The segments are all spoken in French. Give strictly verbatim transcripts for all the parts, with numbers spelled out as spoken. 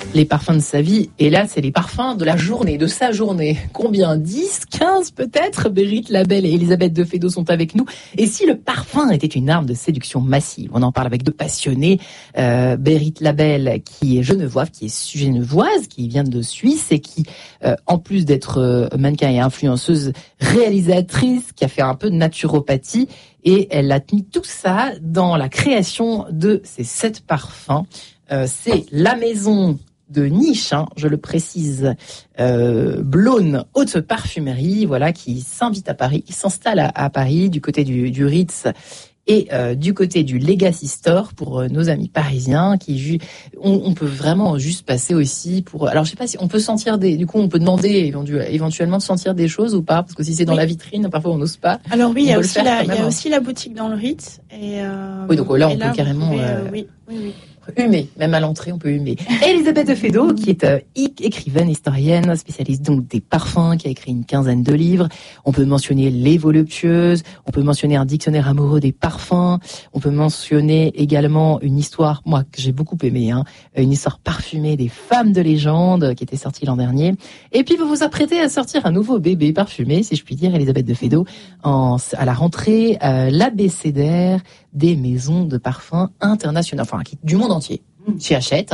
Les parfums de sa vie, et là c'est les parfums de la journée, de sa journée. Combien? dix, quinze peut-être? Bérit Labelle et Elisabeth de Fédot sont avec nous. Et si le parfum était une arme de séduction massive? On en parle avec deux passionnés. Euh, Bérit Labelle, qui est genevoise, qui est genevoise, qui vient de Suisse et qui, euh, en plus d'être euh, mannequin et influenceuse, réalisatrice, qui a fait un peu de naturopathie, et elle a mis tout ça dans la création de ces sept parfums. Euh, c'est la maison de niche, hein, je le précise, euh, Blône Haute Parfumerie, voilà, qui s'invite à Paris, qui s'installe à, à Paris, du côté du, du Ritz et euh, du côté du Legacy Store pour euh, nos amis parisiens. Qui ju- on, on peut vraiment juste passer aussi pour. Alors je sais pas si on peut sentir des. Du coup, on peut demander éventuellement de sentir des choses ou pas, parce que si c'est dans oui. la vitrine, parfois on n'ose pas. Alors oui, il y a aussi la, il y a aussi la boutique dans le Ritz. Et euh, oui, donc là on peut là, carrément. Pouvez, euh, euh, oui, oui, oui. Humer, même à l'entrée, on peut humer. Elisabeth de Fédot, qui est euh, écrivaine, historienne, spécialiste donc des parfums, qui a écrit une quinzaine de livres. On peut mentionner Les Voluptueuses, on peut mentionner un dictionnaire amoureux des parfums, on peut mentionner également une histoire, moi, que j'ai beaucoup aimé, hein, une histoire parfumée des femmes de légende, qui était sortie l'an dernier. Et puis, vous vous apprêtez à sortir un nouveau bébé parfumé, si je puis dire, Elisabeth de Fédot, en, à la rentrée, euh, l'abécédaire des maisons de parfums internationales, enfin du monde entier. Chez Hachette.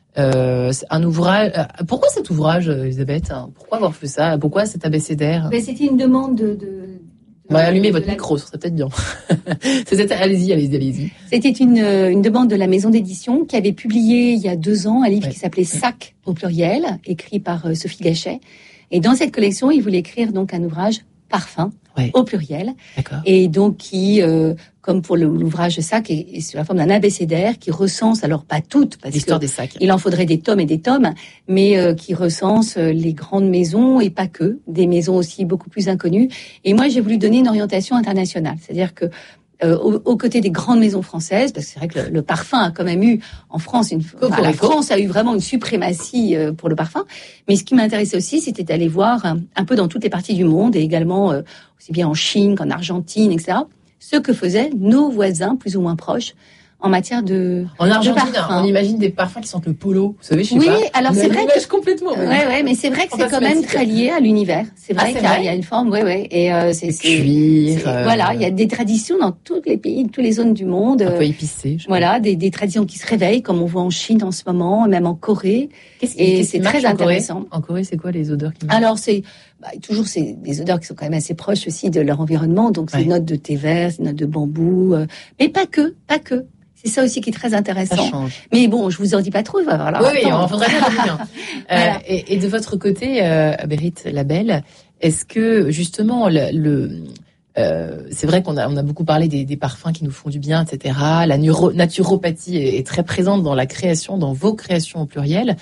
Euh, un ouvrage. Pourquoi cet ouvrage, Elisabeth? Pourquoi avoir fait ça? Pourquoi cet abécédaire? Ben, c'était une demande de. de... On va allumer votre micro, ça serait peut-être bien. C'était, allez-y, allez-y, allez-y. C'était une, une demande de la maison d'édition qui avait publié il y a deux ans un livre ouais. qui s'appelait Sac au pluriel, écrit par euh, Sophie Gachet. Et dans cette collection, il voulait écrire donc un ouvrage parfum ouais. au pluriel. D'accord. Et donc qui, euh, comme pour le, l'ouvrage Sac, est, est sous la forme d'un abécédaire qui recense, alors pas toutes, parce l'histoire que des sacs. Il en faudrait des tomes et des tomes, mais euh, qui recense les grandes maisons et pas que, des maisons aussi beaucoup plus inconnues. Et moi, j'ai voulu donner une orientation internationale, c'est-à-dire que Euh, aux, aux côtés des grandes maisons françaises, parce que c'est vrai que le, le parfum a quand même eu en France une, enfin, la France a eu vraiment une suprématie euh, pour le parfum. Mais ce qui m'intéressait aussi, c'était d'aller voir un, un peu dans toutes les parties du monde et également euh, aussi bien en Chine qu'en Argentine, et cetera. Ce que faisaient nos voisins plus ou moins proches en matière de en Argentine, de on imagine des parfums qui sentent le polo, vous savez, je sais oui, pas. Oui, alors c'est vrai que complètement. Ouais, ouais, mais c'est vrai que c'est quand même très lié à l'univers. C'est vrai ah, c'est qu'il y a, vrai il y a une forme, ouais, ouais, et euh, c'est, c'est cuir. C'est, euh... Voilà, il y a des traditions dans tous les pays, toutes les zones du monde. Un peu épicé. Voilà, des, des traditions qui se réveillent, comme on voit en Chine en ce moment, même en Corée. Qu'est-ce qui, et qu'est-ce c'est qui très en intéressant. Corée en Corée, c'est quoi les odeurs qui marchent? Alors c'est bah, toujours c'est des odeurs qui sont quand même assez proches aussi de leur environnement. Donc c'est ouais. notes de thé vert, notes de bambou, euh, mais pas que, pas que. C'est ça aussi qui est très intéressant. Ça change. Mais bon, je vous en dis pas trop, il va falloir. Oui, oui, on faudrait bien. Voilà. euh, et, et de votre côté, euh, Bérit Labelle, est-ce que justement le, le euh, c'est vrai qu'on a on a beaucoup parlé des, des parfums qui nous font du bien, et cetera. La neuro, naturopathie est, est très présente dans la création, dans vos créations au pluriel.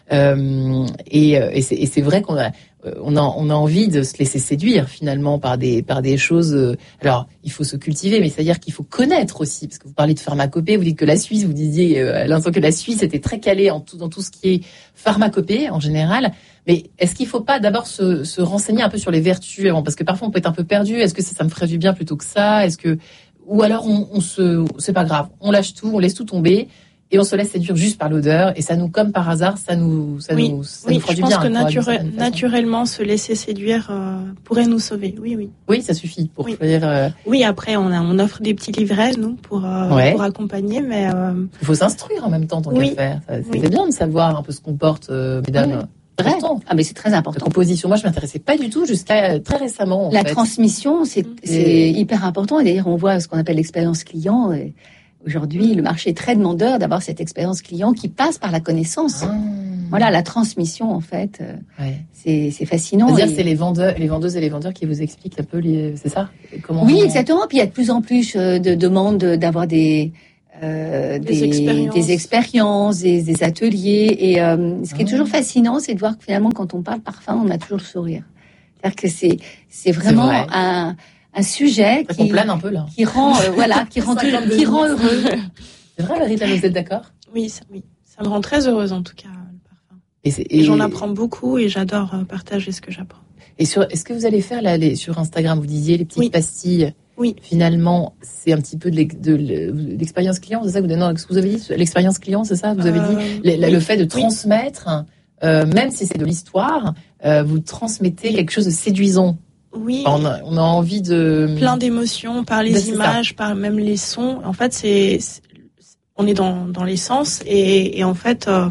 Euh, et, et, c'est, et c'est vrai qu'on a on a on a envie de se laisser séduire finalement par des par des choses. Euh, alors il faut se cultiver, mais c'est-à-dire qu'il faut connaître aussi, parce que vous parlez de pharmacopée, vous dites que la Suisse, vous disiez euh, à l'instant que la Suisse était très calée en tout dans tout ce qui est pharmacopée en général. Mais est-ce qu'il faut pas d'abord se, se renseigner un peu sur les vertus avant, parce que parfois on peut être un peu perdu. Est-ce que ça, ça me ferait du bien plutôt que ça? Est-ce que ou alors on, on se c'est pas grave, on lâche tout, on laisse tout tomber. Et on se laisse séduire juste par l'odeur, et ça nous, comme par hasard, ça nous, ça oui, nous, ça oui, nous fera du bien. Je pense que nature- naturellement, se laisser séduire euh, pourrait nous sauver. Oui, oui. Oui, ça suffit pour oui. faire. Euh... Oui, après, on a, on offre des petits livrets nous pour, euh, ouais. pour accompagner, mais. Euh... Il faut s'instruire en même temps, tant oui. qu'à faire. Ça, c'était oui. bien de savoir un peu ce qu'on porte, euh, mesdames. Oui. Important. Ah mais c'est très important. La composition, moi je m'intéressais pas du tout jusqu'à très récemment. En la fait. transmission, c'est, c'est et... hyper important. Et d'ailleurs, on voit ce qu'on appelle l'expérience client. Et aujourd'hui, le marché est très demandeur d'avoir cette expérience client qui passe par la connaissance. Ah. Voilà, la transmission en fait. Ouais. C'est, c'est fascinant. C'est-à-dire, et... c'est les vendeurs, les vendeuses et les vendeurs qui vous expliquent un peu les, c'est ça? Comment oui, on... exactement. Puis il y a de plus en plus de demandes d'avoir des Euh, des, des expériences, des, expériences, des, des ateliers. Et euh, ce qui est toujours fascinant, c'est de voir que finalement, quand on parle parfum, on a toujours le sourire. C'est-à-dire que c'est, c'est vraiment c'est un, un sujet qui, on plane un peu, là. qui rend, euh, voilà, qui rend, tout, qui rend heureux. C'est vrai, Marie-Claire, vous êtes d'accord? Oui, ça, oui, ça me rend très heureuse en tout cas, le parfum. Et, c'est, et... et j'en apprends beaucoup et j'adore partager ce que j'apprends. Et sur, est-ce que vous allez faire là, les, sur Instagram, vous disiez les petites oui. pastilles? Oui. Finalement, c'est un petit peu de, l'ex- de l'expérience client, c'est ça que vous, non, ce que vous avez dit, l'expérience client, c'est ça que vous avez Euh, dit, le, oui. le fait de transmettre, euh, même si c'est de l'histoire, euh, vous transmettez quelque chose de séduisant. Oui. Enfin, on, a, on a envie de plein d'émotions par les Ben, c'est images, ça. par même les sons. En fait, c'est, c'est on est dans dans les sens et, et en fait, euh,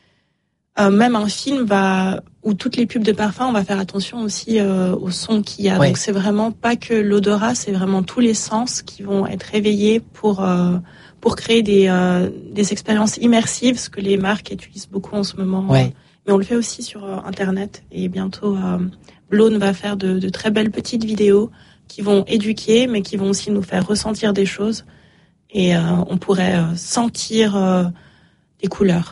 euh, même un film va où toutes les pubs de parfum, on va faire attention aussi euh, au son qu'il y a. Ouais. Donc c'est vraiment pas que l'odorat, c'est vraiment tous les sens qui vont être réveillés pour euh, pour créer des euh, des expériences immersives, ce que les marques utilisent beaucoup en ce moment. Ouais. Mais on le fait aussi sur euh, Internet et bientôt euh, Blone va faire de, de très belles petites vidéos qui vont éduquer, mais qui vont aussi nous faire ressentir des choses. Et euh, on pourrait euh, sentir euh, des couleurs.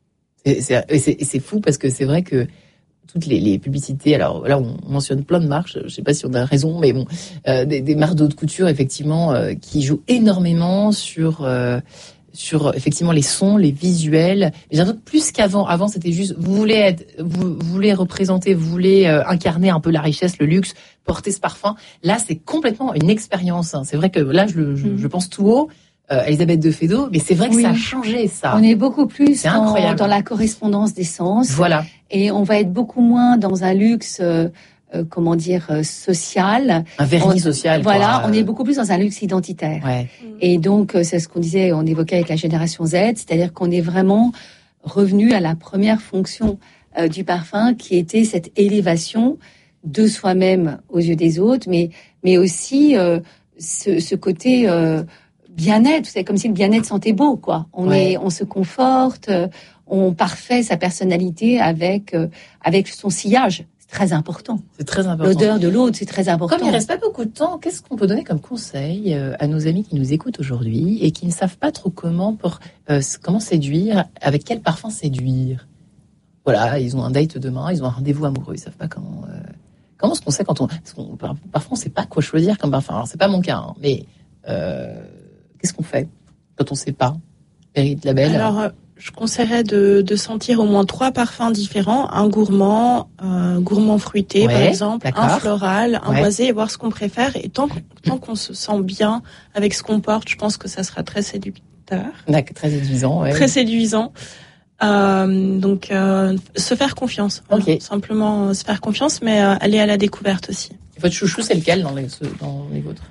Et c'est, et c'est, et c'est fou parce que c'est vrai que toutes les, les publicités, alors là on mentionne plein de marques, je sais pas si on a raison, mais bon, euh, des, des marques de haute couture effectivement euh, qui jouent énormément sur euh, sur effectivement les sons, les visuels. Mais j'ai l'impression que plus qu'avant, avant c'était juste vous voulez être, vous, vous voulez représenter, vous voulez euh, incarner un peu la richesse, le luxe, porter ce parfum. Là c'est complètement une expérience. Hein. C'est vrai que là je, le, je, je pense tout haut. Euh, Elisabeth de Fédot, mais c'est vrai que Oui. ça a changé ça. On est beaucoup plus C'est dans, incroyable. dans la correspondance des sens. Voilà. Et on va être beaucoup moins dans un luxe, euh, euh, comment dire, euh, social. Un vernis On- social. Voilà, quoi. on est beaucoup plus dans un luxe identitaire. Ouais. Et donc, euh, c'est ce qu'on disait, on évoquait avec la génération Z, c'est-à-dire qu'on est vraiment revenu à la première fonction euh, du parfum, qui était cette élévation de soi-même aux yeux des autres, mais mais aussi euh, ce, ce côté euh, bien-être. C'est comme si le bien-être sentait beau, quoi. On Ouais. est, on se conforte, euh, on parfait sa personnalité avec euh, avec son sillage. C'est très important. C'est très important. L'odeur de l'autre, c'est très important. Comme il reste pas beaucoup de temps, qu'est-ce qu'on peut donner comme conseil euh, à nos amis qui nous écoutent aujourd'hui et qui ne savent pas trop comment pour euh, s- comment séduire, avec quel parfum séduire. Voilà, ils ont un date demain, ils ont un rendez-vous amoureux, ils savent pas comment. Euh, comment est-ce qu'on sait quand on, parce qu'on par- parfois on sait pas quoi choisir comme parfum. Alors c'est pas mon cas, hein, mais euh, qu'est-ce qu'on fait quand on sait pas? Périte Label. Alors, euh, je conseillerais de, de sentir au moins trois parfums différents. Un gourmand, euh, gourmand fruité, Ouais, par exemple, d'accord. un floral, un Ouais. boisé, et voir ce qu'on préfère. Et tant, qu'on- tant qu'on se sent bien avec ce qu'on porte, je pense que ça sera très séducteur, D'accord, très séduisant. Ouais. très séduisant. Euh, donc, euh, se faire confiance. Voilà. Ok. Simplement euh, se faire confiance, mais euh, aller à la découverte aussi. Votre chouchou, c'est lequel dans les, ceux- dans les vôtres?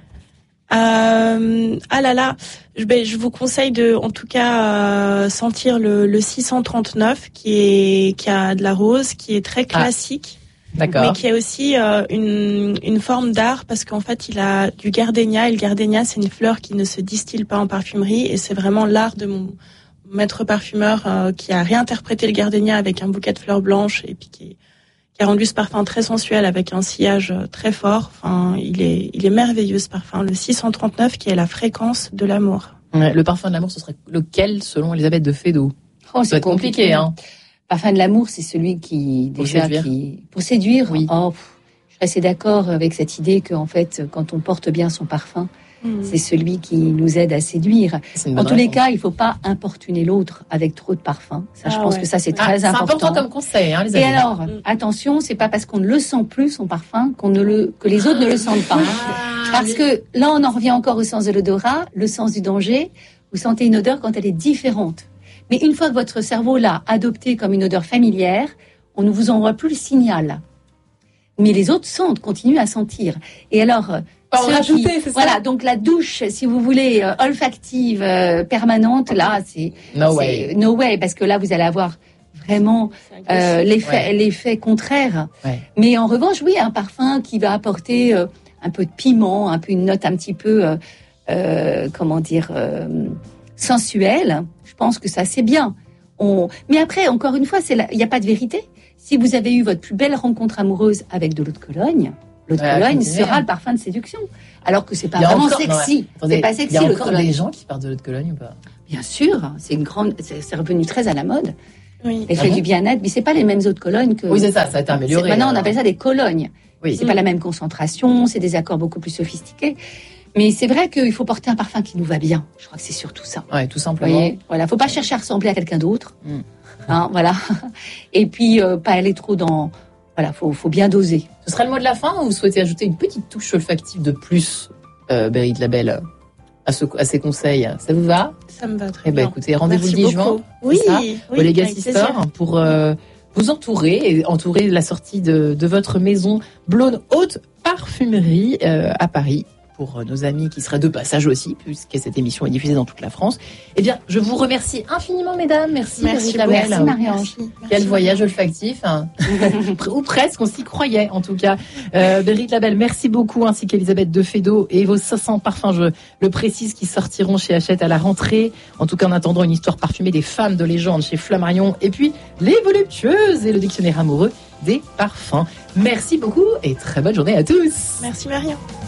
Euh, ah là là, je, ben, je vous conseille de, en tout cas, euh, sentir le, le six cent trente-neuf qui est qui a de la rose, qui est très classique, D'accord. mais qui a aussi euh, une une forme d'art parce qu'en fait il a du gardénia et le gardénia c'est une fleur qui ne se distille pas en parfumerie et c'est vraiment l'art de mon maître parfumeur euh, qui a réinterprété le gardénia avec un bouquet de fleurs blanches et puis qui qui a rendu ce parfum très sensuel avec un sillage très fort. Enfin, il est, il est merveilleux ce parfum. Le six cent trente-neuf qui est la fréquence de l'amour. Ouais, le parfum de l'amour, ce serait lequel selon Elisabeth de Fédot? Oh, Ça va être compliqué, hein. Parfum de l'amour, c'est celui qui Pour déjà séduire. qui pour séduire. Oui. Oh, pff, je suis assez d'accord avec cette idée qu'en fait, quand on porte bien son parfum, Mmh. c'est celui qui nous aide à séduire. C'est une En bonne tous les réponse. cas, il faut pas importuner l'autre avec trop de parfum. Ça, je Ah pense ouais. que ça c'est Ah, très c'est important. important comme conseil, hein, les Et amis. alors, Mm. attention, c'est pas parce qu'on ne le sent plus son parfum qu'on ne le que les autres ne le sentent pas. Ah, Parce que là, on en revient encore au sens de l'odorat, le sens du danger. Vous sentez une odeur quand elle est différente. Mais une fois que votre cerveau l'a adoptée comme une odeur familière, on ne vous envoie plus le signal. Mais les autres sentent, continuent à sentir. Et alors, Pas en ceux rajouter, qui- c'est ça? voilà, donc la douche, si vous voulez, euh, olfactive, euh, permanente, là, c'est No c'est- way. no way, parce que là, vous allez avoir vraiment euh, l'effet Ouais. l'effet contraire. Ouais. Mais en revanche, oui, un parfum qui va apporter euh, un peu de piment, un peu une note un petit peu, euh, euh, comment dire, euh, sensuelle. Je pense que ça c'est bien. On... Mais après, encore une fois, c'est la- il n'y a pas de vérité. Si vous avez eu votre plus belle rencontre amoureuse avec de l'eau de Cologne, l'eau de Ouais, Cologne continuez, sera hein. le parfum de séduction. Alors que c'est pas Il y a vraiment encore- sexy. non, Attendez, C'est pas il sexy y a l'eau de encore Cologne. des gens qui partent de l'eau de Cologne ou pas? Bien sûr, c'est une grande, c'est c'est revenu très à la mode. Oui. Elle Ah fait bon du bien-être, mais c'est pas les mêmes eaux de Cologne que. Oui, c'est ça, ça a été C'est- amélioré. Maintenant, on alors. appelle ça des colognes. Oui. C'est pas la même concentration, c'est des accords beaucoup plus sophistiqués. Mais c'est vrai qu'il faut porter un parfum qui nous va bien. Je crois que c'est surtout ça. Ouais, tout Vous simplement. voyez, voilà, faut pas chercher à ressembler à quelqu'un d'autre. Mm. Hein, voilà. Et puis euh, pas aller trop dans. Voilà, faut faut bien doser. Ce serait le mot de la fin ou vous souhaitez ajouter une petite touche olfactive de plus euh, Bérit Labelle, à, ce, à ces conseils. Ça vous va? Ça me va très eh ben, bien. Écoutez, rendez-vous Merci le dix juin. Oui, oui, au Legacy Store pour euh, vous entourer et entourer la sortie de, de votre maison Blonde Haute Parfumerie euh, à Paris. Pour nos amis qui seraient de passage aussi, puisque cette émission est diffusée dans toute la France. Eh bien, je vous remercie infiniment, mesdames. Merci, merci, Labelle. Merci, Marie-Ange. Quel voyage olfactif, hein. Ou presque, on s'y croyait, en tout cas. Euh, Bérit Labelle, merci beaucoup, ainsi qu'Elisabeth de Fédot et vos cinq cents parfums, je le précise, qui sortiront chez Hachette à la rentrée. En tout cas, en attendant, une histoire parfumée des femmes de légende chez Flammarion. Et puis, les voluptueuses et le dictionnaire amoureux des parfums. Merci beaucoup et très bonne journée à tous. Merci, Marion.